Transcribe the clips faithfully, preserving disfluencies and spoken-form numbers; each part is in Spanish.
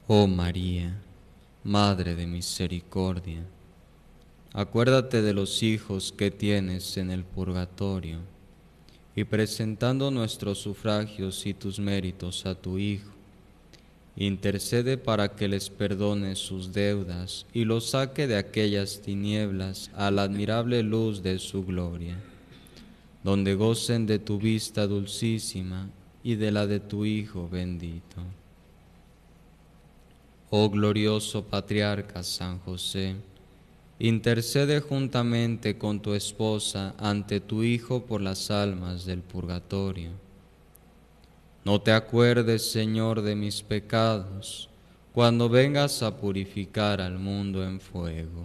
Oh María, Madre de Misericordia, acuérdate de los hijos que tienes en el purgatorio, y presentando nuestros sufragios y tus méritos a tu Hijo, intercede para que les perdone sus deudas y los saque de aquellas tinieblas a la admirable luz de su gloria, donde gocen de tu vista dulcísima y de la de tu Hijo bendito. Oh glorioso Patriarca San José, intercede juntamente con tu esposa ante tu Hijo por las almas del purgatorio. No te acuerdes, Señor, de mis pecados, cuando vengas a purificar al mundo en fuego.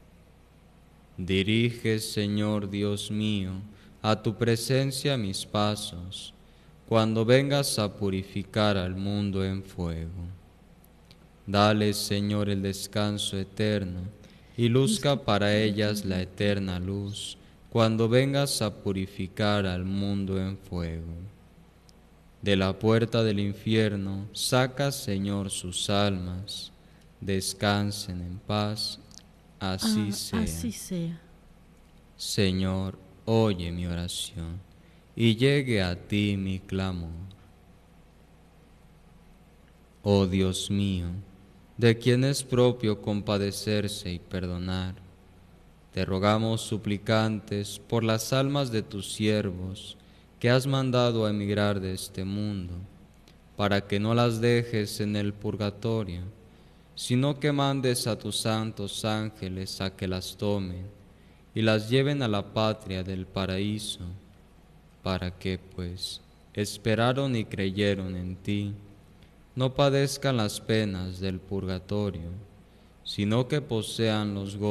Dirige, Señor Dios mío, a tu presencia mis pasos, cuando vengas a purificar al mundo en fuego. Dale, Señor, el descanso eterno, y luzca para ellas la eterna luz, cuando vengas a purificar al mundo en fuego. De la puerta del infierno, saca, Señor, sus almas, descansen en paz, así Ah, sea. así sea. Señor, oye mi oración, y llegue a ti mi clamor. Oh Dios mío, de quien es propio compadecerse y perdonar, te rogamos suplicantes por las almas de tus siervos que has mandado a emigrar de este mundo, para que no las dejes en el purgatorio, sino que mandes a tus santos ángeles a que las tomen y las lleven a la patria del paraíso, para que, pues, esperaron y creyeron en ti, no padezcan las penas del purgatorio, sino que posean los gozos